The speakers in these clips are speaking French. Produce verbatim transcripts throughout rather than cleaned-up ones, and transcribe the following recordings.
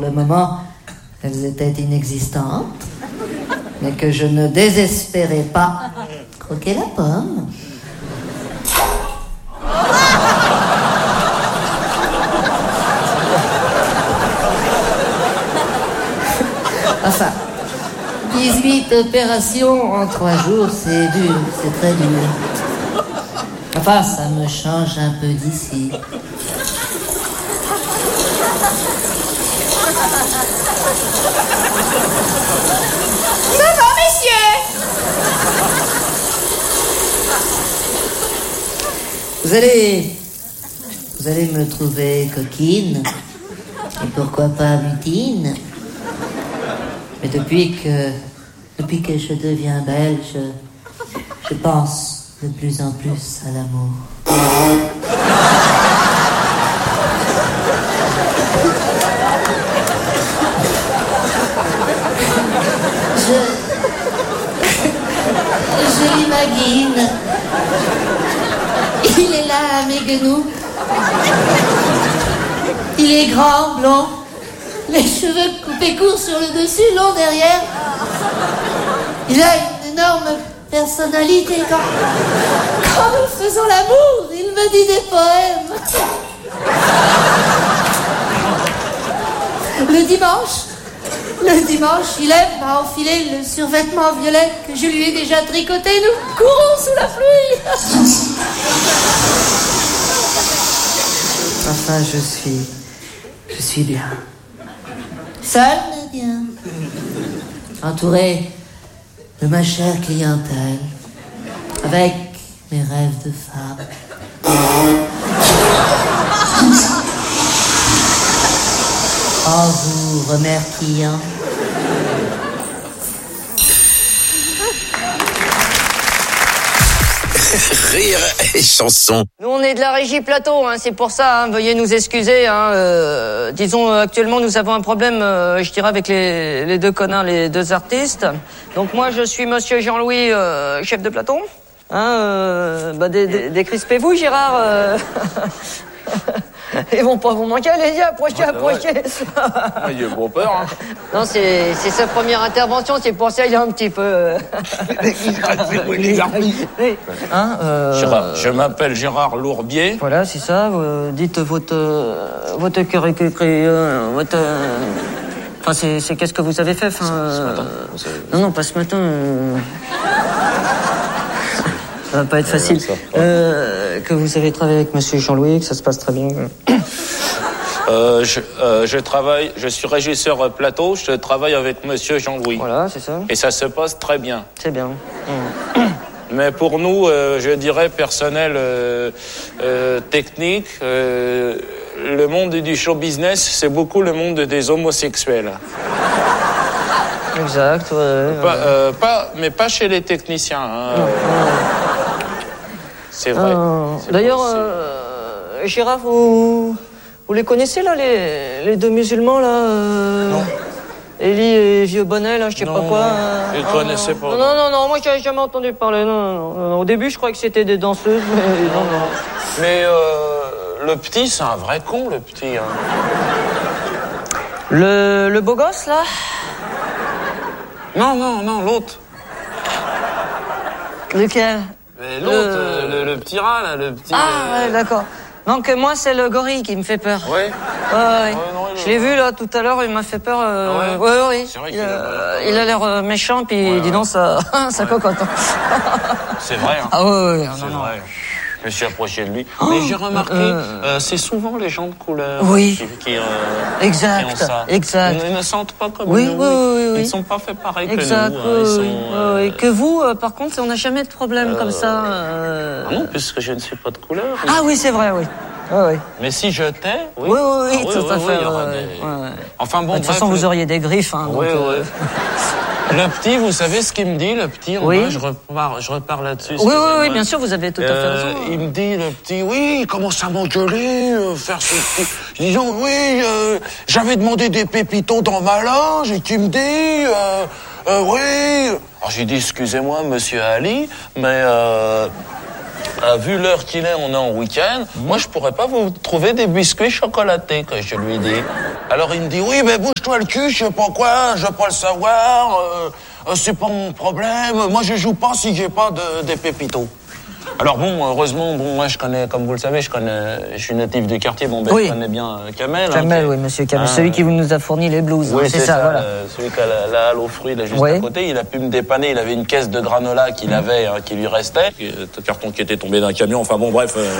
le moment, elles étaient inexistantes, mais que je ne désespérais pas croquer la pomme. Enfin, dix-huit opérations en trois jours, c'est dur, c'est très dur. Enfin, ça me change un peu d'ici. Ça va, messieurs? Vous allez... Vous allez me trouver coquine, et pourquoi pas mutine. Mais depuis que... Depuis que je deviens belle, je... Je pense de plus en plus à l'amour. Je... Je l'imagine. Il est là à mes genoux. Il est grand, blond. Les cheveux coupés courts sur le dessus, longs derrière. Il a une énorme personnalité. Quand, quand nous faisons l'amour, il me dit des poèmes. Le dimanche, le dimanche, il aime à enfiler le survêtement violet que je lui ai déjà tricoté. Nous courons sous la pluie. Enfin, je suis... Je suis bien. Seul, mais bien. Entouré de ma chère clientèle. Avec mes rêves de femme. En vous remerciant. Rire et chanson. Nous, on est de la régie plateau, hein, c'est pour ça, hein, veuillez nous excuser. Hein, euh, disons, euh, actuellement, nous avons un problème, euh, je dirais, avec les, les deux connards, les deux artistes. Donc moi, je suis monsieur Jean-Louis, euh, chef de plateau. Hein, euh, bah, dé- dé- décrispez-vous, Gérard. Euh... Ils vont pas vous manquer, allez-y, approchez, approchez. Il a bon peur, hein. Non, c'est, c'est sa première intervention, c'est pour ça qu'il est un petit peu... hein, euh... Gérard, je m'appelle Gérard Lourbier. Voilà, c'est ça, euh, dites votre... Euh, votre curriculum, euh, votre... Euh... Enfin, c'est, c'est qu'est-ce que vous avez fait, enfin... Ce, ce euh... matin, Non, non, pas ce matin. Euh... Ça va pas être facile. Euh, que vous avez travaillé avec monsieur Jean-Louis, que ça se passe très bien. Euh, je, euh, je travaille, je suis régisseur plateau, je travaille avec monsieur Jean-Louis. Voilà, c'est ça. Et ça se passe très bien. C'est bien. Mmh. Mais pour nous, euh, je dirais personnel, euh, euh, technique, euh, le monde du show business, c'est beaucoup le monde des homosexuels. Exact, ouais. ouais. Pas, euh, pas, mais pas chez les techniciens. Hein. Non. C'est vrai. Euh, c'est d'ailleurs, vrai, euh, Gérard, vous, vous les connaissez, là, les, les deux musulmans, là euh, Non. Élie et Vieux Bonnet, là, je sais non, pas quoi. Non, euh, je ne ah, connaissais pas. Non, non, non, non, moi, j'avais jamais entendu parler. Non, non, non, non. Au début, je croyais que c'était des danseuses, mais non, non. Mais euh, le petit, c'est un vrai con, le petit. Hein. Le, le beau gosse, là? Non, non, non, l'autre. Lequel? Mais l'autre, Le- euh, le, le petit rat, là, le petit... Ah, euh, ouais, d'accord. Donc, moi, c'est le gorille qui me fait peur. Ouais. Ouais, ouais. non, il- Je l'ai vu là tout à l'heure, il m'a fait peur. Euh... Ah ouais, ouais ouais, ouais. C'est vrai il, qu'il a- a... il a l'air euh, méchant, puis Ouais, dis ouais. donc, ça, ça cocotte. C'est vrai, hein. Ah ouais, ouais, ouais, C'est non, non. vrai. Je me suis approché de lui. Oh, Mais j'ai remarqué, euh, euh, c'est souvent les gens de couleur Oui. qui, qui, euh, Exact, qui ont ça. exact. Ils ne sentent pas comme Oui, nous. oui, oui, Ils oui. ne sont pas faits pareil Exact, que nous. oui, hein. Ils oui, sont, oui, euh, oui. Que vous, euh, par contre, on n'a jamais de problème comme ça. euh. Ah non, puisque je ne suis pas de couleur. Ah oui, c'est vrai, oui. Oui, oui. Mais si je t'ai, oui. Oui, oui, oui, Ah tout à oui, fait. il y aura ouais, des- ouais, ouais. Enfin bon, De toute bref, façon, le- vous auriez des griffes. Hein, donc, Oui, euh, oui. Le petit, vous savez ce qu'il me dit, le petit, en Oui. bas, je repars, je repars là-dessus. Oui, oui, excusez-moi. oui, bien sûr, vous avez tout à fait Euh, raison. il me dit, le petit, oui, il commence à m'engueuler, euh, faire ce petit... Disons, oui, euh, j'avais demandé des pépitos dans ma linge, et tu me dis, euh, euh, oui... Alors j'ai dit, excusez-moi, monsieur Ali, mais... Euh, euh, vu l'heure qu'il est, on est en week-end, mmh. moi je pourrais pas vous trouver des biscuits chocolatés, que je lui dis. Alors il me dit, oui, mais bouge-toi le cul, je sais pas quoi, je veux pas le savoir, euh, euh, c'est pas mon problème, moi je joue pas si j'ai pas de, des pépitos. Alors bon, heureusement, bon, moi je connais, comme vous le savez, je connais, je suis natif du quartier, bon ben oui. je connais bien euh, Kamel. Kamel, hein, oui, monsieur Kamel, hein, celui qui nous a fourni les blues, oui, hein, c'est, c'est ça, ça voilà. Euh, celui qui a la, la halle aux fruits là juste oui. à côté, il a pu me dépanner, il avait une caisse de granola qu'il avait, hein, qui lui restait, un carton qui était tombé d'un camion, enfin bon, bref. Euh...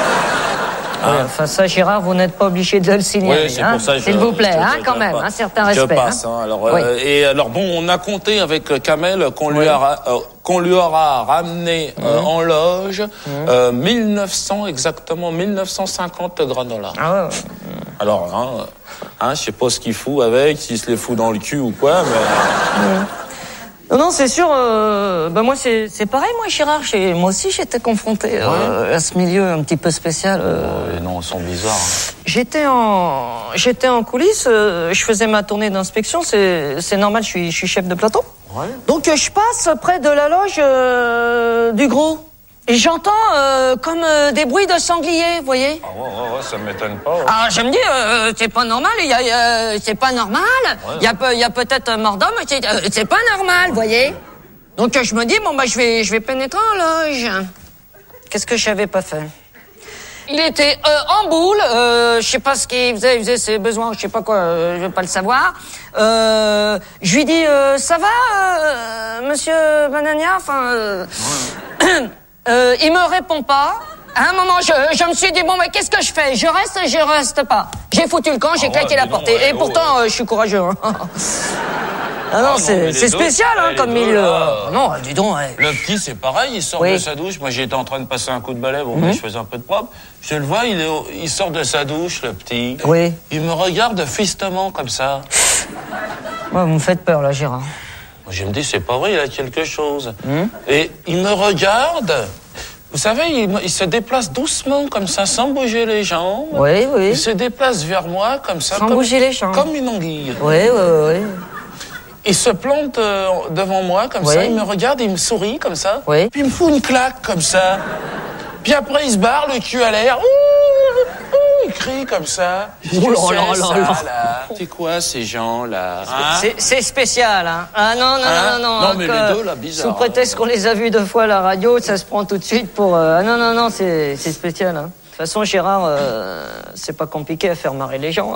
Oui, enfin ça, Gérard, vous n'êtes pas obligé de le signaler. Oui, c'est hein, pour ça. S'il vous plaît, hein, quand même, un certain respect. Je passe. Hein. Hein, alors, oui. euh, et alors bon, on a compté avec Kamel qu'on lui oui. a euh, qu'on lui aura ramené euh, mmh. en loge mmh. euh, mille neuf cents exactement mille neuf cent cinquante granola. Ah ouais. ouais. Alors, hein, hein, je sais pas ce qu'il fout avec, s'il se les fout dans le cul ou quoi, mais. Mmh. Non, non, c'est sûr. Euh, bah moi, c'est c'est pareil, moi, Gérard. Moi aussi, j'étais confronté ouais. euh, à ce milieu un petit peu spécial. Euh, oh, non, ils sont bizarres. Hein. J'étais en j'étais en coulisses. Euh, je faisais ma tournée d'inspection. C'est c'est normal. Je suis je suis chef de plateau. Ouais. Donc euh, je passe près de la loge euh, du gros. Et j'entends euh, comme euh, des bruits de sangliers, vous voyez. Ah ouais, ouais, ouais, ça m'étonne pas. Ouais. Ah, je me dis, euh, c'est pas normal, il y a, euh, c'est pas normal. Il ouais. y a, peu, y a peut-être un mort d'homme, c'est, euh, c'est pas normal, vous voyez. Donc je me dis, bon bah je vais, je vais pénétrer en loge. Qu'est-ce que j'avais pas fait? Il était euh, en boule, euh, je sais pas ce qu'il faisait, il faisait ses besoins, je sais pas quoi, euh, je veux pas le savoir. Euh, je lui dis, euh, ça va, euh, monsieur Banania, enfin. Euh, ouais. Euh, il me répond pas. À un moment, je, je me suis dit, bon, mais qu'est-ce que je fais? Je reste, je reste pas. J'ai foutu le camp, j'ai ah claqué ouais, la porte. Ouais, et oh, pourtant, ouais. euh, je suis courageux. Hein. Ah non, ah c'est, c'est spécial, deux, hein, comme milieu. Là, non, dis donc. Ouais. Le petit, c'est pareil, il sort oui. de sa douche. Moi, j'étais en train de passer un coup de balai, bon, mm-hmm. mais je faisais un peu de propre. Je le vois, il, est au, il sort de sa douche, le petit. Oui. Il me regarde fistement, comme ça. Ouais, vous me faites peur, là, Gérard. Je me dis, c'est pas vrai, il a quelque chose. Mmh. Et il me regarde. Vous savez, il, il se déplace doucement, comme ça, sans bouger les jambes. Oui, oui. Il se déplace vers moi, comme ça. Sans comme, bouger les jambes. Comme une anguille. Oui, oui, oui. Il se plante euh, devant moi, comme oui. ça. Il me regarde, il me sourit, comme ça. Oui. Puis il me fout une claque, comme ça. Puis après, il se barre, le cul à l'air. Ouh, ouh, il crie comme ça. Oh là là là là. C'est quoi ces gens-là hein? c'est, c'est spécial, hein. Ah non, non, hein? non, non. Non, mais les deux, là, bizarre. Sous prétexte qu'on les a vus deux fois à la radio, ça se prend tout de suite pour... Euh... Ah non, non, non, c'est, c'est spécial, hein. De toute façon, Gérard, euh, c'est pas compliqué à faire marrer les gens.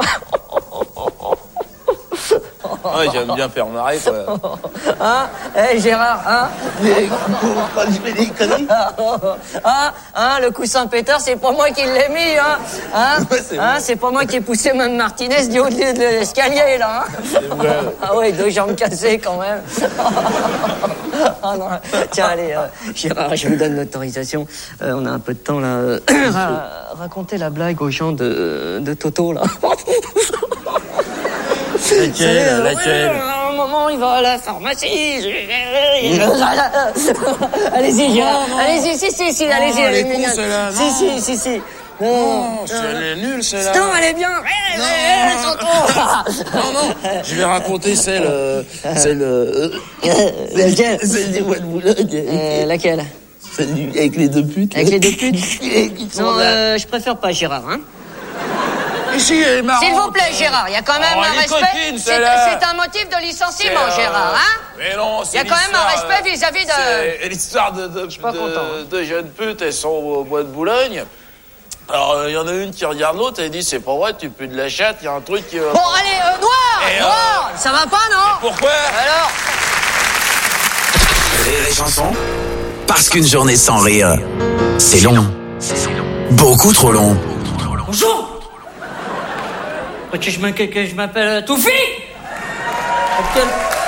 Ouais, j'aime bien faire marrer, quoi. Hein? Eh, hey, Gérard, hein? Mais quand je fais des conneries. Hein? Hein? Le coussin pétard, c'est pas moi qui l'ai mis, hein? Hein? Ouais, c'est, hein? C'est pas moi qui ai poussé Mme Martinez du haut de l'escalier, là, hein? C'est vrai. Ah ouais, deux jambes cassées, quand même. Ah non. Tiens, allez, euh, Gérard, je vous donne l'autorisation. Euh, on a un peu de temps, là. Ra- racontez la blague aux gens de, de Toto, là. Laquelle, laquelle À un moment, il va à la pharmacie. Allez-y, Gérard. Allez-y, si, si, si, oh, allez-y. Elle est con, celle-là. Si, si, si, si. Non, non, elle est nulle, celle-là. Non, elle est bien. Non, non, non, je vais raconter celle... Euh, celle... Euh, laquelle? Celle des mois de Boulogne. Euh, laquelle? Celle du, avec les deux putes. Avec les deux putes? Non, euh, je préfère pas, Gérard, hein. Ici, elle est marrante. S'il vous plaît, Gérard, il y a quand même oh, un respect. Coquine, c'est, c'est un motif de licenciement, c'est, euh... Gérard, hein? Mais non, c'est il y a quand même un respect vis-à-vis de... C'est l'histoire de, de, de, content, de, de jeunes putes, elles sont au bois de Boulogne. Alors, il euh, y en a une qui regarde l'autre, elle dit, c'est pas vrai, tu pues de la chatte, il y a un truc qui... Euh... Bon, allez, euh, Noir, et, Noir, euh... ça va pas, non? Et pourquoi? Alors Rire et chanson. Parce qu'une journée sans rire, c'est long. C'est long. Beaucoup trop long. Bonjour. Que je, que je m'appelle Toufi. Okay.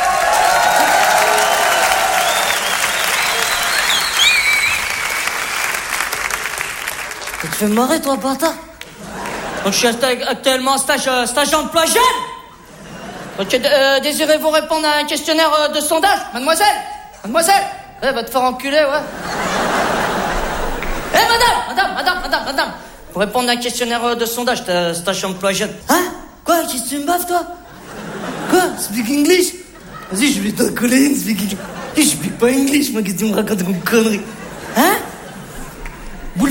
Tu te fais marrer, toi, bâtard. Donc, je suis actuellement en stage, euh, stage d'emploi jeune. Donc, euh, désirez-vous répondre à un questionnaire euh, de sondage, mademoiselle? Mademoiselle? Eh, va te faire enculer, ouais. Eh, madame, madame, madame, madame, madame. Pour répondre à un questionnaire de sondage, t'as stage emploi jeune. Hein? Quoi? Qu'est-ce que tu me baves, toi? Quoi? Speak English? Vas-y, je vais t'en coller une, speak English. Je speak pas English, moi, qu'est-ce que tu me racontes comme connerie? Hein?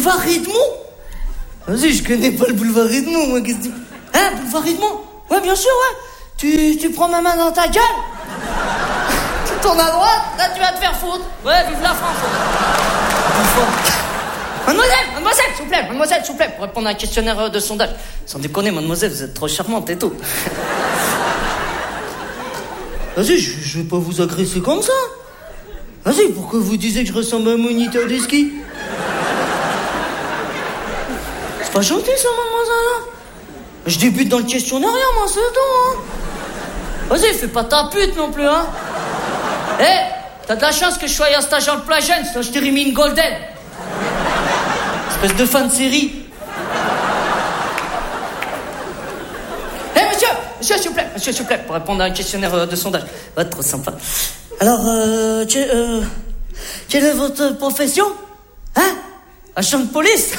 boulevard Edmond? Vas-y, je connais pas le boulevard Edmond, moi, qu'est-ce que tu... Hein, boulevard Edmond? Ouais, bien sûr, ouais. Tu, tu prends ma main dans ta gueule. Tu tournes à droite, là, tu vas te faire foutre. Ouais, vive la France. Mademoiselle, mademoiselle, s'il vous plaît, mademoiselle, s'il vous plaît, pour répondre à un questionnaire de sondage. Sans déconner, mademoiselle, vous êtes trop charmante et tout. Vas-y, je, je vais pas vous agresser comme ça. Vas-y, pourquoi vous disiez que je ressemble à un moniteur de ski? C'est pas gentil, ça, mademoiselle. Je débute dans le questionnaire, moi, c'est tout, hein. Vas-y, fais pas ta pute non plus, hein. Eh, hey, t'as de la chance que je sois un stagiaire le plat jeune, sinon je t'ai remis une golden. Espèce de fin de série. Eh, hey, monsieur, monsieur, s'il vous plaît, monsieur, s'il vous plaît, pour répondre à un questionnaire de sondage. Ouais, trop sympa. Alors, euh, que, euh, quelle est votre profession? Hein? Agent de police?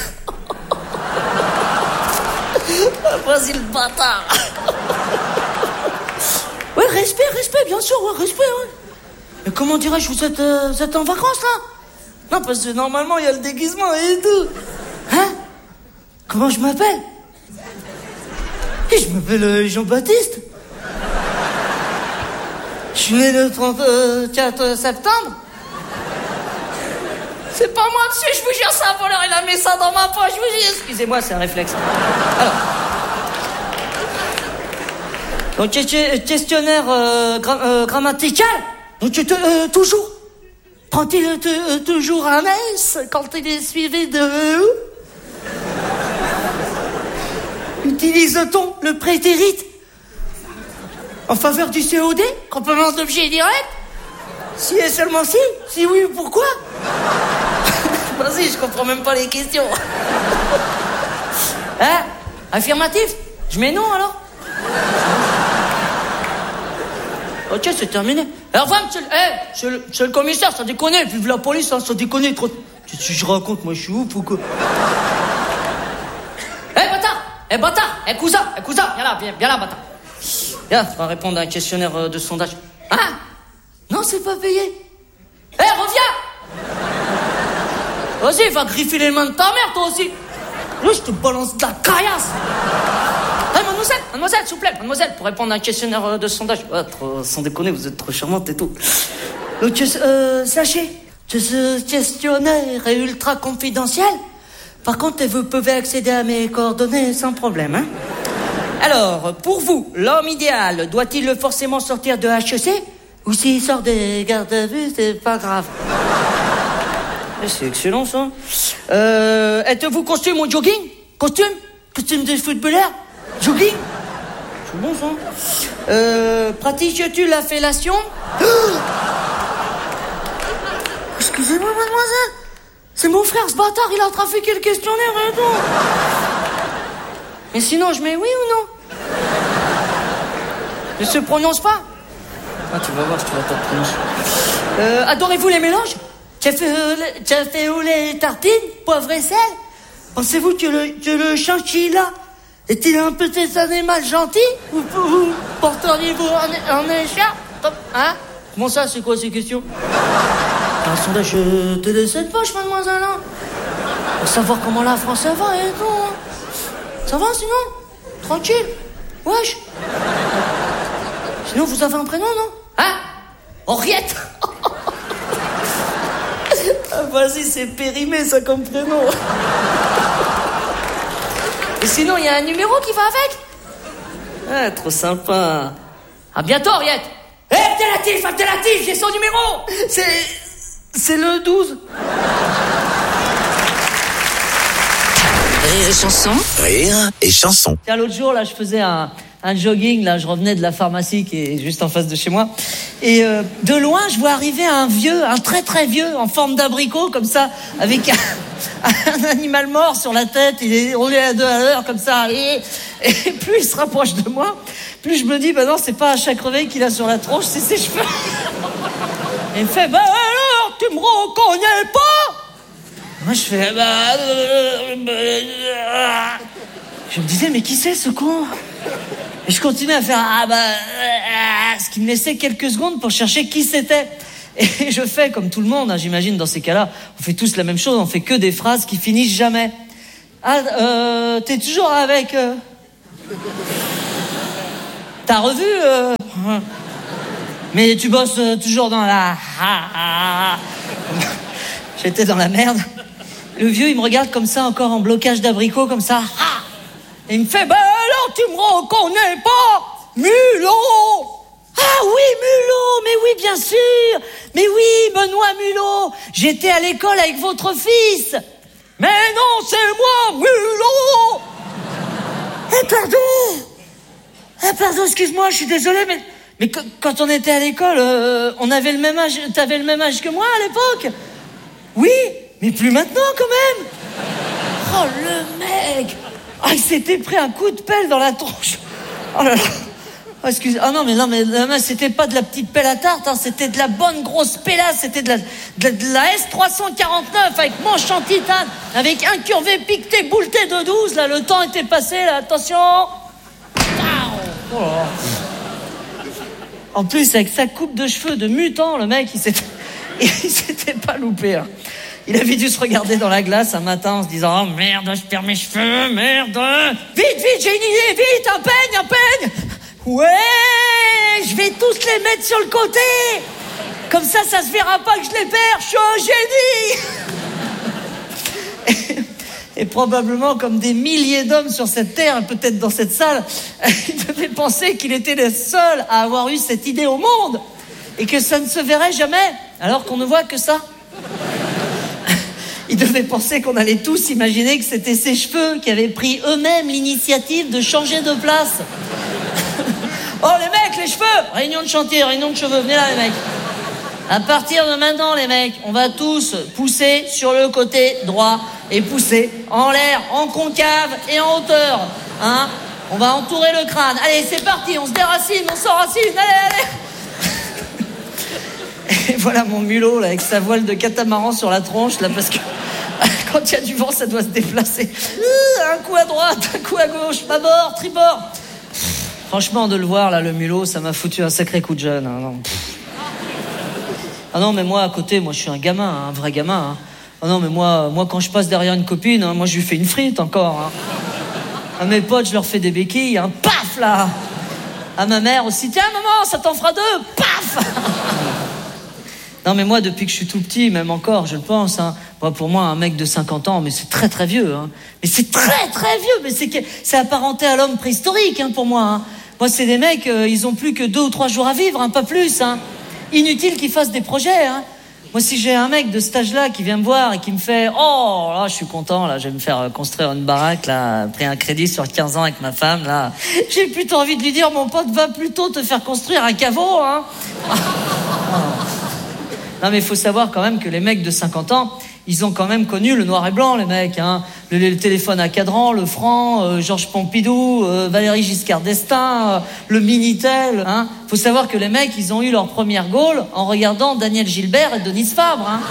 Vas-y, le bâtard. Ouais, respect, respect, bien sûr, ouais, respect, ouais. Mais comment dirais-je, vous êtes, euh, vous êtes en vacances, là? Non, parce que normalement, il y a le déguisement et tout. Hein? Comment je m'appelle? Et je m'appelle euh, Jean-Baptiste. Je suis né le trente-quatre septembre. C'est pas moi, monsieur, je vous jure, c'est un voleur, il a mis ça dans ma poche, je vous jure. Excusez-moi, c'est un réflexe. Alors. Donc, questionnaire euh, gra euh, grammatical. Donc, tu te, euh, toujours. Prend-il euh, toujours un S quand il est suivi de E? Utilise-t-on le prétérit en faveur du C O D, complément d'objet direct? Si et seulement si? Si oui, pourquoi? Vas-y, je comprends même pas les questions. Hein? Affirmatif? Je mets non, alors? Ok, c'est terminé. Alors, voilà, monsieur, hey, monsieur, le, monsieur le commissaire, ça déconne. Vive la police, hein, ça déconne trop. Qu'est-ce que je raconte, moi, je suis ouf ou quoi? Hé, hey, bâtard! Hé, hey, bâtard! Hé, hey, cousin! Hé, hey, cousin! Viens là, viens, viens là, bâtard. Viens, on va répondre à un questionnaire euh, de sondage. Hein? Non, c'est pas payé. Hé, hey, reviens! Vas-y, va griffer les mains de ta mère, toi aussi. Là, je te balance de la caillasse. Hey, mademoiselle, mademoiselle, s'il vous plaît, mademoiselle, pour répondre à un questionnaire de sondage. Ouais, trop, sans déconner, vous êtes trop charmante et tout. Donc, euh, sachez que ce questionnaire est ultra confidentiel. Par contre, vous pouvez accéder à mes coordonnées sans problème, hein. Alors, pour vous, l'homme idéal, doit-il forcément sortir de H E C? Ou s'il sort des gardes à vue, c'est pas grave. C'est excellent, ça. Euh, êtes-vous costume ou jogging? Costume? Costume de footballeur? Jogging? C'est bon, ça. Euh, pratiques-tu la fellation? Oh, excusez-moi, mademoiselle. C'est mon frère, ce bâtard, il a trafiqué le questionnaire et tout. Mais sinon, je mets oui ou non? Ne se prononce pas? Ah, tu vas voir si tu vas pas te prononcer. Euh, adorez-vous les mélanges? Café, euh, café au lait et tartine, poivre et sel? Pensez-vous que le, que le chinchilla est-il un petit animal gentil? Ou, ou porteriez-vous en, en écharpe? Hein? Comment ça, c'est quoi ces questions? Un sondage euh, télé sept poches, mademoiselle, hein? Pour savoir comment la France va et tout, hein? Ça va, sinon? Tranquille? Wesh? Sinon, vous avez un prénom, non? Hein? Henriette? Ah, vas-y, c'est périmé, ça, comme prénom. Et sinon, il y a un numéro qui va avec? Ah, trop sympa. À bientôt, Henriette. Hé, hey, Abdelatif, Abdelatif, j'ai son numéro. C'est... c'est le douze. Rire et chanson. Rire et chanson. Tiens, l'autre jour, là, je faisais un... un jogging, là, je revenais de la pharmacie qui est juste en face de chez moi. Et euh, de loin, je vois arriver un vieux, un très très vieux, en forme d'abricot, comme ça, avec un, un animal mort sur la tête. Il est roulé à deux à l'heure, comme ça. Et, et plus il se rapproche de moi, plus je me dis, bah non, c'est pas un chat crevé qu'il a sur la tronche, c'est ses cheveux. Et il me fait, bah alors, tu me reconnais pas? Moi, je fais, bah... Euh, bah... Je me disais, mais qui c'est, ce con? Et je continuais à faire ah bah euh, ce qui me laissait quelques secondes pour chercher qui c'était. Et je fais comme tout le monde, hein, j'imagine, dans ces cas-là, on fait tous la même chose, on fait que des phrases qui finissent jamais. Ah, euh, t'es toujours avec... Euh... T'as revu euh... Mais tu bosses euh, toujours dans la... J'étais dans la merde. Le vieux, il me regarde comme ça, encore en blocage d'abricot, comme ça. Et il me fait, bah alors tu me reconnais pas, Mulot. Ah oui, Mulot, mais oui, bien sûr. Mais oui, Benoît Mulot, j'étais à l'école avec votre fils. Mais non, c'est moi, Mulot. Eh, pardon. Eh, pardon, excuse-moi, je suis désolé, mais... Mais quand on était à l'école, euh, on avait le même âge, t'avais le même âge que moi à l'époque? Oui, mais plus maintenant quand même. Oh, le mec. Ah, il s'était pris un coup de pelle dans la tronche. Oh là là. Oh, excusez. Ah non, mais non, mais, mais c'était pas de la petite pelle à tarte, hein, c'était de la bonne grosse pélasse, c'était de la, de la, de la S trois cent quarante-neuf avec manche en titane, avec incurvé, piqueté, bouleté de douze, là, le temps était passé, là, attention. Oh là là. En plus, avec sa coupe de cheveux de mutant, le mec, il s'était, il s'était pas loupé. Hein. Il avait dû se regarder dans la glace un matin en se disant « Oh merde, je perds mes cheveux, merde !» Vite, vite, j'ai une idée, vite, un peigne, un peigne. Ouais, je vais tous les mettre sur le côté. Comme ça, ça se verra pas que je les perds, je suis un génie. Et probablement, comme des milliers d'hommes sur cette terre, et peut-être dans cette salle, il devait penser qu'il était le seul à avoir eu cette idée au monde, et que ça ne se verrait jamais, alors qu'on ne voit que ça. Il devait penser qu'on allait tous imaginer que c'était ses cheveux qui avaient pris eux-mêmes l'initiative de changer de place. Oh, les mecs, les cheveux! Réunion de chantier, réunion de cheveux, venez là, les mecs. À partir de maintenant, les mecs, on va tous pousser sur le côté droit et pousser en l'air, en concave et en hauteur. Hein? On va entourer le crâne. Allez, c'est parti, on se déracine, on s'enracine. Allez, allez. Et voilà mon mulot, là, avec sa voile de catamaran sur la tronche, là, parce que quand il y a du vent, ça doit se déplacer. Un coup à droite, un coup à gauche, bâbord, tribord. Franchement, de le voir, là, le mulot, ça m'a foutu un sacré coup de jeune. Hein, non. Ah non, mais moi, à côté, moi, je suis un gamin, hein, un vrai gamin. Hein. Ah non, mais moi, moi, quand je passe derrière une copine, hein, moi, je lui fais une frite encore. Hein. À mes potes, je leur fais des béquilles, hein, paf, là. À ma mère aussi, tiens, maman, ça t'en fera deux, paf. Non, mais moi, depuis que je suis tout petit, même encore, je le pense, hein, moi, pour moi, un mec de cinquante ans, mais c'est très, très vieux. Hein. Mais c'est très, très vieux, mais c'est, que, c'est apparenté à l'homme préhistorique, hein, pour moi. Hein. Moi, c'est des mecs, euh, ils ont plus que deux ou trois jours à vivre, hein, pas plus, hein. Inutile qu'ils fassent des projets, hein. Moi, si j'ai un mec de cet âge-là qui vient me voir et qui me fait « Oh, là, je suis content, là, je vais me faire construire une baraque, là, pris un crédit sur quinze ans avec ma femme, là. » J'ai plutôt envie de lui dire « Mon pote, va plutôt te faire construire un caveau, hein. » Non, mais il faut savoir quand même que les mecs de cinquante ans, ils ont quand même connu le noir et blanc, les mecs, hein. Le, le téléphone à cadran, le franc, euh, Georges Pompidou, euh, Valéry Giscard d'Estaing, euh, le Minitel, hein. Faut savoir que les mecs, ils ont eu leur première gaule en regardant Daniel Gilbert et Denise Fabre, hein.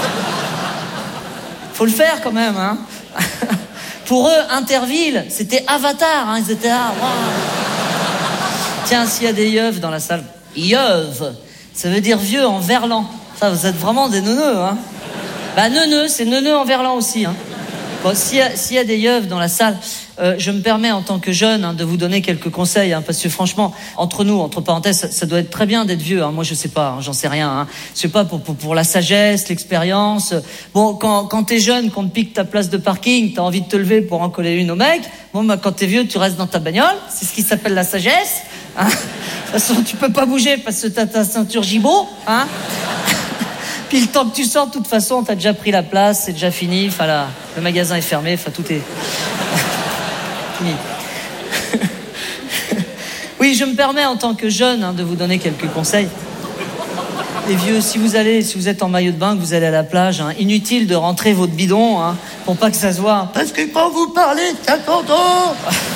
Faut le faire quand même, hein. Pour eux, Interville, c'était Avatar, hein. Ils étaient là, wow. Tiens, s'il y a des yeuves dans la salle, yeuve, ça veut dire vieux en verlan. Ça, vous êtes vraiment des neuneux, hein. Bah, neuneux, c'est neuneux en verlan aussi, hein. Bon, s'il y a, s'il y a des yeuves dans la salle, euh, je me permets en tant que jeune, hein, de vous donner quelques conseils, hein, parce que franchement, entre nous, entre parenthèses, ça, ça doit être très bien d'être vieux, hein. Moi, je sais pas, hein, j'en sais rien, hein. Je sais pas, pour, pour, pour la sagesse, l'expérience. Bon, quand, quand t'es jeune, qu'on te pique ta place de parking, t'as envie de te lever pour en coller une au mec. Bon, bah, quand t'es vieux, tu restes dans ta bagnole. C'est ce qui s'appelle la sagesse, hein. De toute façon, tu peux pas bouger parce que t'as ta ceinture gigot, hein. Puis le temps que tu sors, de toute façon, t'as déjà pris la place, c'est déjà fini. Enfin, là, le magasin est fermé, enfin, tout est fini. Oui, je me permets, en tant que jeune, hein, de vous donner quelques conseils. Les vieux, si vous allez, si vous êtes en maillot de bain, que vous allez à la plage, hein, inutile de rentrer votre bidon, hein, pour pas que ça se voit. Parce que quand vous parlez de cinquante ans...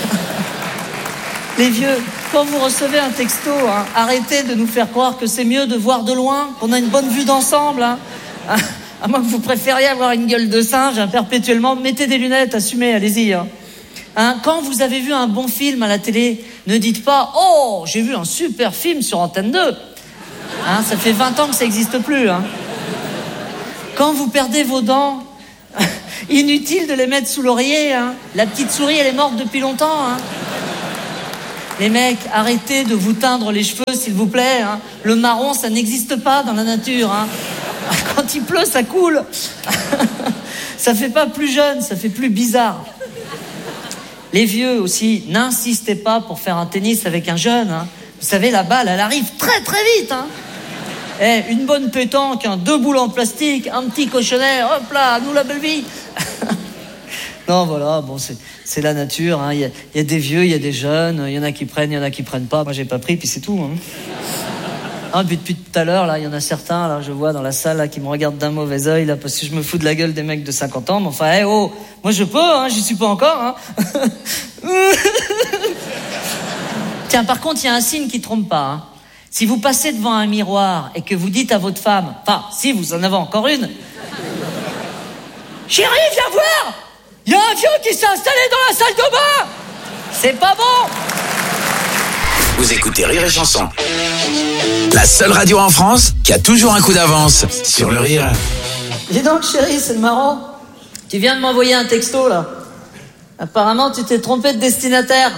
Les vieux, quand vous recevez un texto, hein, arrêtez de nous faire croire que c'est mieux de voir de loin, qu'on a une bonne vue d'ensemble. Hein. À moins que vous préfériez avoir une gueule de singe, hein, perpétuellement, mettez des lunettes, assumez, allez-y. Hein. Hein, quand vous avez vu un bon film à la télé, ne dites pas « Oh, j'ai vu un super film sur Antenne deux ». Hein, ça fait vingt ans que ça n'existe plus. Hein. Quand vous perdez vos dents, inutile de les mettre sous l'oreiller. Hein. La petite souris, elle est morte depuis longtemps. Hein. Les mecs, arrêtez de vous teindre les cheveux, s'il vous plaît. Hein. Le marron, ça n'existe pas dans la nature. Hein. Quand il pleut, ça coule. Ça fait pas plus jeune, ça fait plus bizarre. Les vieux aussi, n'insistez pas pour faire un tennis avec un jeune. Hein. Vous savez, la balle, elle arrive très très vite. Hein. Eh, une bonne pétanque, hein, deux boules en plastique, un petit cochonnet, hop là, à nous la belle vie. Non, voilà, bon, c'est, c'est la nature. Il hein. y, y a des vieux, il y a des jeunes, il y en a qui prennent, il y en a qui prennent pas. Moi, j'ai pas pris, puis c'est tout. Hein. Hein, puis depuis tout à l'heure, là, il y en a certains, là, je vois dans la salle, là, qui me regardent d'un mauvais œil, là, parce que je me fous de la gueule des mecs de cinquante ans. Mais enfin, hey, oh, moi je peux, hein, j'y suis pas encore, hein. Tiens, par contre, il y a un signe qui trompe pas, hein. Si vous passez devant un miroir et que vous dites à votre femme, enfin, si vous en avez encore une, chérie, viens voir, il y a un vieux qui s'est installé dans la salle de bain. C'est pas bon. Vous écoutez Rire et Chanson, la seule radio en France qui a toujours un coup d'avance sur le rire. Dis donc, chérie, c'est marrant. Tu viens de m'envoyer un texto, là. Apparemment, tu t'es trompé de destinataire.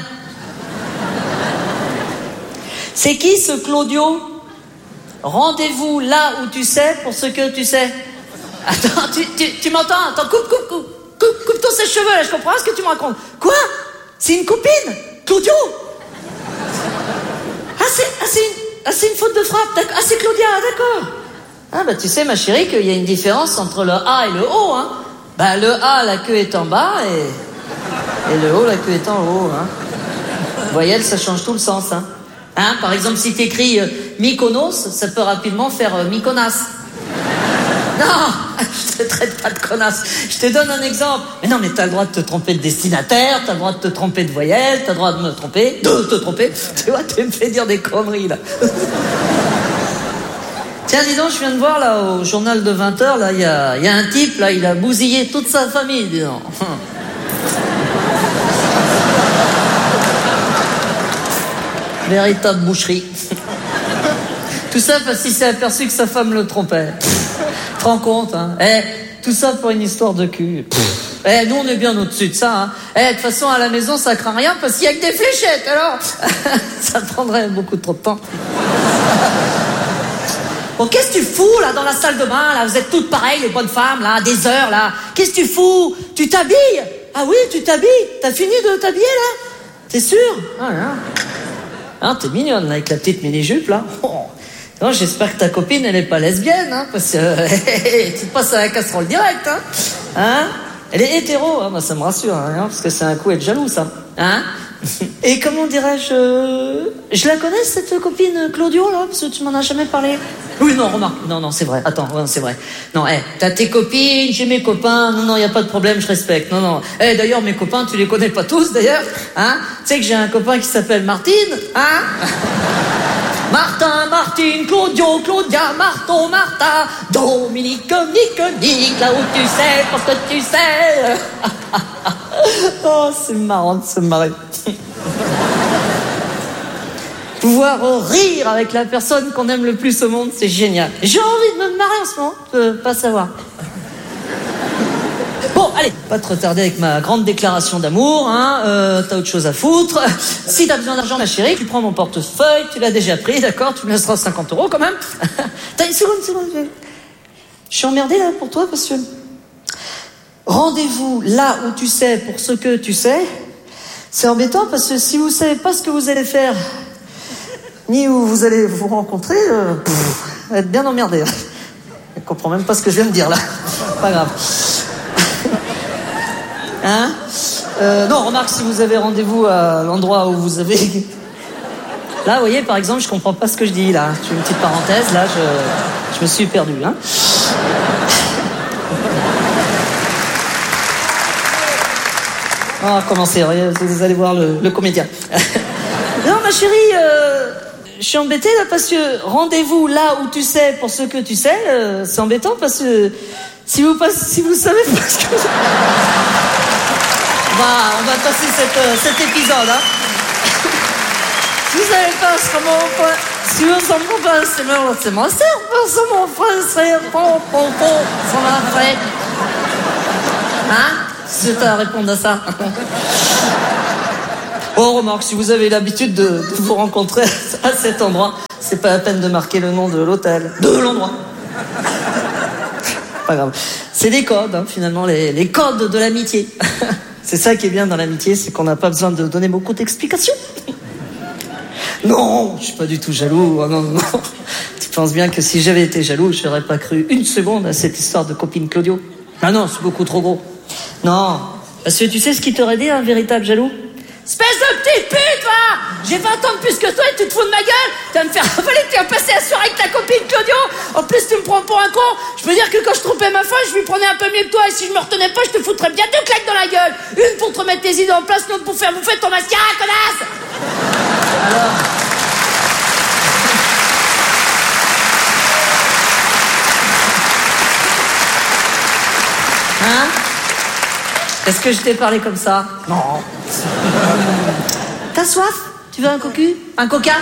C'est qui, ce Claudio? Rendez-vous là où tu sais pour ce que tu sais. Attends, tu, tu, tu m'entends? Attends, coupe, coupe, coupe. Coupe, coupe tous ces cheveux, là, je comprends ce que tu me racontes. Quoi? C'est une copine? Claudio? Ah, c'est, ah, c'est, une, ah, c'est une faute de frappe, d'accord. Ah, c'est Claudia, d'accord. Ah, bah, tu sais, ma chérie, qu'il y a une différence entre le A et le O, hein. Bah, le A, la queue est en bas, et, et le O, la queue est en haut, hein. Voyelle, ça change tout le sens, hein. Hein, par exemple, si t'écris euh, Mykonos, ça peut rapidement faire euh, Mykonas. Non, je te traite pas de connasse. Je te donne un exemple. Mais non, mais t'as le droit de te tromper de destinataire, t'as le droit de te tromper de voyelle, t'as le droit de me tromper, de te tromper. Tu vois, tu me fais dire des conneries, là. Tiens, dis donc, je viens de voir, là, au journal de vingt heures, là, il y a, y a un type, là, il a bousillé toute sa famille, dis donc. Véritable boucherie. Tout ça parce qu'il s'est aperçu que sa femme le trompait. Tu te rends compte, hein? Eh, tout ça pour une histoire de cul. Eh, nous, on est bien au-dessus de ça, hein. Eh, de toute façon, à la maison, ça craint rien parce qu'il y a que des fléchettes, alors. Ça prendrait beaucoup trop de temps. Bon, qu'est-ce que tu fous, là, dans la salle de bain, là? Vous êtes toutes pareilles, les bonnes femmes, là, des heures, là. Qu'est-ce que tu fous? Tu t'habilles? Ah oui, tu t'habilles? T'as fini de t'habiller, là? T'es sûr? Ah, là. Hein, t'es mignonne, là, avec la petite mini-jupe, là. Oh. Non, j'espère que ta copine, elle est pas lesbienne, hein, parce que euh, tu te passes à la casserole direct, hein. Hein? Elle est hétéro, hein, bah, ça me rassure, hein, parce que c'est un coup être jaloux, ça. Hein? Et comment dirais-je, euh, je la connais, cette copine Claudio, là, parce que tu m'en as jamais parlé. Oui, non, remarque, non, non, c'est vrai, attends, ouais, c'est vrai. Non, hé, hey, t'as tes copines, j'ai mes copains, non, non, y a pas de problème, je respecte, non, non. Eh, hey, d'ailleurs, mes copains, tu les connais pas tous, d'ailleurs, hein? Tu sais que j'ai un copain qui s'appelle Martine, hein? Martin, Martine, Claudio, Claudia, Marton, Martha, Dominique, Nick, Nick, là où tu sais, parce que tu sais. Oh, c'est marrant de se marrer. Pouvoir rire avec la personne qu'on aime le plus au monde, c'est génial. J'ai envie de me marrer en ce moment, je peux pas savoir. Bon, allez, pas te retarder avec ma grande déclaration d'amour, hein, euh, t'as autre chose à foutre. Si t'as besoin d'argent, ma chérie, tu prends mon portefeuille, tu l'as déjà pris, d'accord, tu me laisseras cinquante euros quand même. T'as une seconde, une seconde. Je suis emmerdée là pour toi parce que... Rendez-vous là où tu sais pour ce que tu sais. C'est embêtant parce que si vous savez pas ce que vous allez faire, ni où vous allez vous rencontrer, euh, pff, vous êtes bien emmerdé. Je comprends même pas ce que je viens de dire là. Pas grave. Hein? Euh, non, remarque, si vous avez rendez-vous à l'endroit où vous avez... Là, vous voyez, par exemple, je comprends pas ce que je dis, là. Je fais une petite parenthèse, là, je, je me suis perdu, hein. Oh, commencez, vous allez voir le, le comédien. Non, ma chérie, euh, je suis embêtée, là, parce que rendez-vous là où tu sais pour ce que tu sais, euh, c'est embêtant, parce que si vous, passe, si vous savez pas ce que... Bah, on va passer cette, euh, cet épisode, hein. Si vous savez pas ce moment... Si vous en pouvez pas, c'est mon, c'est mon cerf, c'est mon frère, c'est bon, bon, bon, c'est mon frère. Hein? Si tu as à répondre à ça. Oh, remarque, si vous avez l'habitude de, de vous rencontrer à cet endroit, c'est pas la peine de marquer le nom de l'hôtel, de l'endroit. Pas grave. C'est des codes, hein, finalement, les, les codes de l'amitié. C'est ça qui est bien dans l'amitié, c'est qu'on n'a pas besoin de donner beaucoup d'explications. Non, je suis pas du tout jaloux. Oh, non, non, non. Tu penses bien que si j'avais été jaloux, je n'aurais pas cru une seconde à cette histoire de copine Claudio. Ah non, c'est beaucoup trop gros. Non, parce que tu sais ce qui t'aurait dit un véritable jaloux? Espèce de petite pute, va! J'ai vingt ans de plus que toi et tu te fous de ma gueule! Tu vas me faire avaler que tu as passé la soirée avec ta copine Claudio! En plus, tu me prends pour un con! Je peux dire que quand je trompais ma femme, je lui prenais un peu mieux que toi, et si je me retenais pas, je te foutrais bien deux claques dans la gueule! Une pour te remettre tes idées en place, l'autre pour faire bouffer ton mascara, connasse! Alors... Hein? Est-ce que je t'ai parlé comme ça? Non. T'as soif? Tu veux un cocu? Un coca?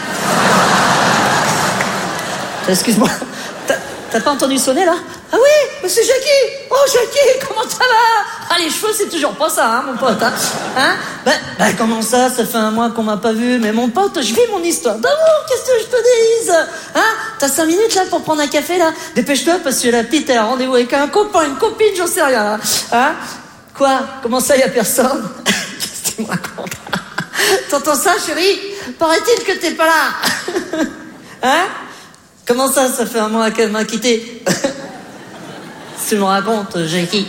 Excuse-moi. T'as, t'as pas entendu sonner là? Ah oui, mais c'est Jackie. Oh Jackie, comment ça va? Ah les cheveux c'est toujours pas ça, hein mon pote. Hein, hein? Ben, ben comment ça? Ça fait un mois qu'on m'a pas vu. Mais mon pote, je vis mon histoire d'amour. Qu'est-ce que je te dise? Hein? T'as cinq minutes là pour prendre un café là? Dépêche-toi parce que la petite elle a rendez-vous avec un copain, une copine, j'en sais rien là. Hein? Quoi? Comment ça, y a personne? Qu'est-ce que tu me racontes? T'entends ça, chérie? Paraît-il que t'es pas là. Hein? Comment ça, ça fait un mois qu'elle m'a quitté? Tu me racontes, Jackie.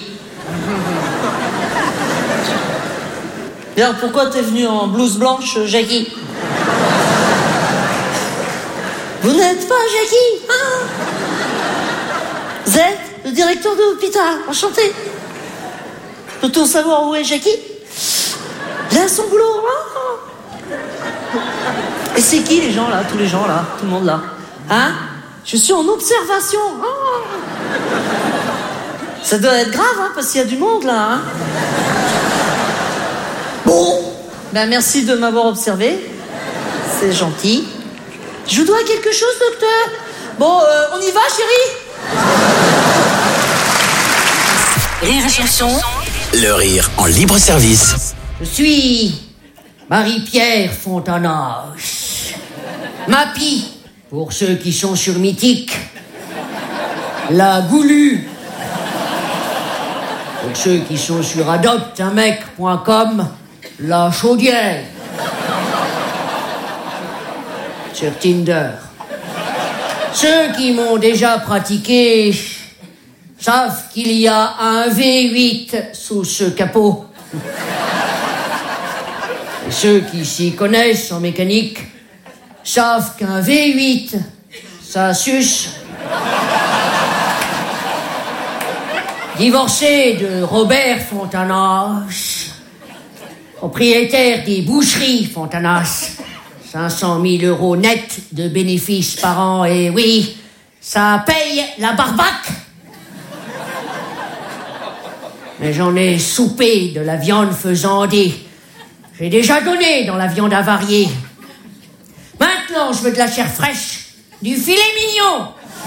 D'ailleurs, pourquoi t'es venu en blouse blanche, Jackie? Vous n'êtes pas Jackie, hein? Vous êtes le directeur de l'hôpital, enchanté. Peut-on savoir où est Jackie? Il a son boulot. Oh. Et c'est qui les gens là? Tous les gens là? Tout le monde là? Hein? Je suis en observation. Oh. Ça doit être grave, hein, parce qu'il y a du monde là. Hein? Bon. Ben merci de m'avoir observé. C'est gentil. Je vous dois quelque chose, docteur? Bon, euh, on y va, chérie? Rire et chanson. Le rire en libre service. Je suis Marie-Pierre Fontanache. Mappy, pour ceux qui sont sur Mythique. La Goulue, pour ceux qui sont sur adopte un mec point com. La Chaudière, sur Tinder. Ceux qui m'ont déjà pratiqué savent qu'il y a un V huit sous ce capot. Et ceux qui s'y connaissent en mécanique savent qu'un V huit, ça suce. Divorcé de Robert Fontanache, propriétaire des boucheries Fontanache, cinq cent mille euros net de bénéfices par an, et oui, ça paye la barbaque. Mais j'en ai soupé de la viande faisandée. J'ai déjà donné dans la viande avariée. Maintenant, je veux de la chair fraîche, du filet mignon.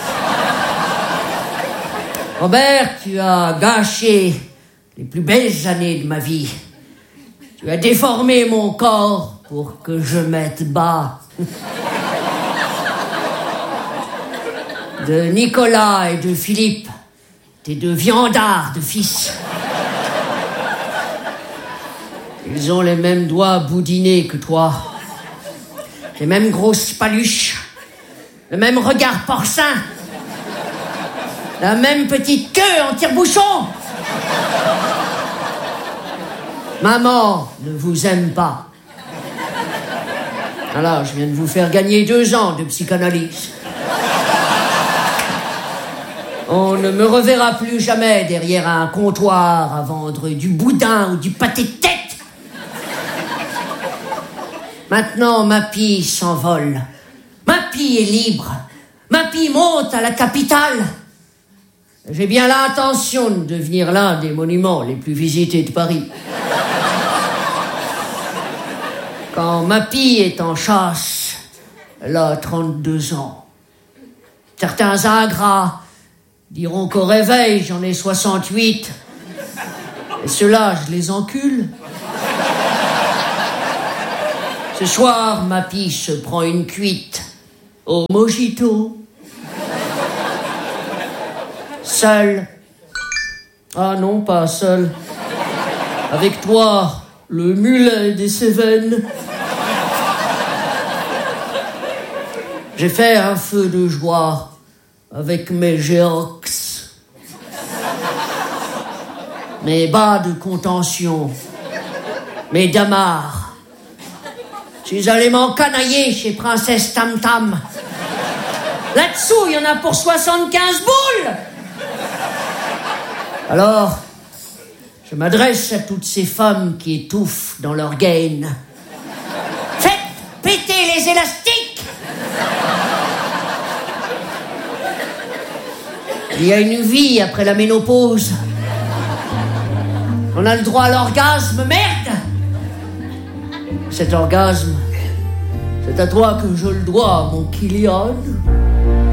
Robert, tu as gâché les plus belles années de ma vie. Tu as déformé mon corps pour que je mette bas. De Nicolas et de Philippe, tes deux viandards de fils. Ils ont les mêmes doigts boudinés que toi. Les mêmes grosses paluches. Le même regard porcin. La même petite queue en tire-bouchon. Maman ne vous aime pas. Alors, je viens de vous faire gagner deux ans de psychanalyse. On ne me reverra plus jamais derrière un comptoir à vendre du boudin ou du pâté de tête. Maintenant, Mappy s'envole. Mappy est libre. Mappy monte à la capitale. J'ai bien l'intention de devenir l'un des monuments les plus visités de Paris. Quand Mappy est en chasse, Elle a trente-deux ans. Certains ingrats diront qu'au réveil, j'en ai soixante-huit. Et ceux-là, je les encule. Ce soir, ma piche prend une cuite au mojito. Seul. Ah non, pas seul. Avec toi, le mulet des Cévennes. J'ai fait un feu de joie avec mes géox. Mes bas de contention. Mes damars. Je suis allé m'encanailler chez Princesse Tam Tam. Là-dessous, il y en a pour soixante-quinze boules. Alors, je m'adresse à toutes ces femmes qui étouffent dans leur gaine. Faites péter les élastiques. Il y a une vie après la ménopause. On a le droit à l'orgasme, merde. Cet orgasme, c'est à toi que je le dois, mon Kylian.